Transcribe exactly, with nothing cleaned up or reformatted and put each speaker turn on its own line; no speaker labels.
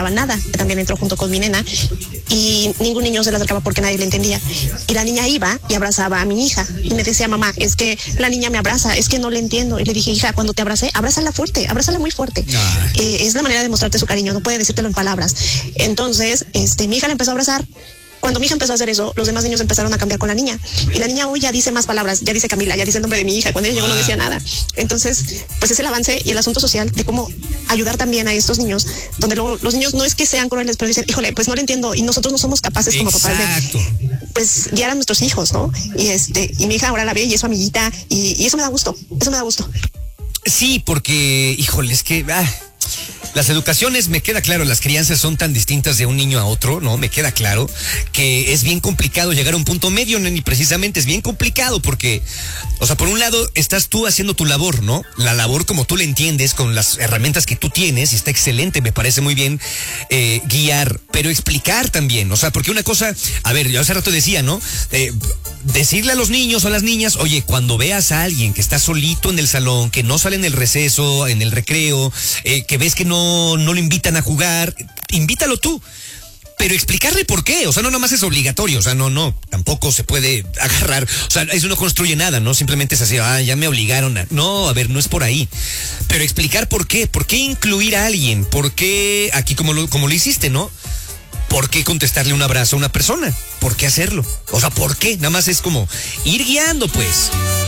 agarraba nada, que también entró junto con mi nena, y ningún niño se le acercaba porque nadie le entendía. Y la niña iba y abrazaba a mi hija y me decía, mamá, es que la niña me abraza, es que no le entiendo. Y le dije, hija, cuando te abracé, abrázala fuerte, abrázala muy fuerte. Eh, es la manera de mostrarte su cariño, no puede decírtelo en palabras. Entonces, este, mi hija le empezó a abrazar. Cuando mi hija empezó a hacer eso, los demás niños empezaron a cambiar con la niña. Y la niña hoy ya dice más palabras, ya dice Camila, ya dice el nombre de mi hija. Cuando ella llegó no decía nada. Entonces, pues es el avance y el asunto social de cómo ayudar también a estos niños, donde luego los niños no es que sean crueles, pero dicen, híjole, pues no lo entiendo y nosotros no somos capaces como papás de, pues, guiar a nuestros hijos, ¿no? Y este, y mi hija ahora la ve y es su amiguita y, y eso me da gusto, eso me da gusto.
Sí, porque, híjole, es que... Ah. Las educaciones, me queda claro, las crianzas son tan distintas de un niño a otro, ¿no? Me queda claro que es bien complicado llegar a un punto medio, Neni, precisamente es bien complicado porque, o sea, por un lado estás tú haciendo tu labor, ¿no? La labor como tú la entiendes, con las herramientas que tú tienes, y está excelente, me parece muy bien eh, guiar, pero explicar también, o sea, porque una cosa, a ver, yo hace rato decía, ¿no? Eh, decirle a los niños o a las niñas, oye, cuando veas a alguien que está solito en el salón, que no sale en el receso, en el recreo, eh, que ves que no no lo invitan a jugar, invítalo tú, pero explicarle por qué, o sea, no nomás es obligatorio, o sea, no, no, tampoco se puede agarrar, o sea, eso no construye nada, ¿no? Simplemente es así, ah, ya me obligaron a, no, a ver, no es por ahí, pero explicar por qué, por qué incluir a alguien, por qué, aquí como lo, como lo hiciste, ¿no? ¿Por qué contestarle un abrazo a una persona? ¿Por qué hacerlo? O sea, ¿por qué? Nada más es como ir guiando, pues.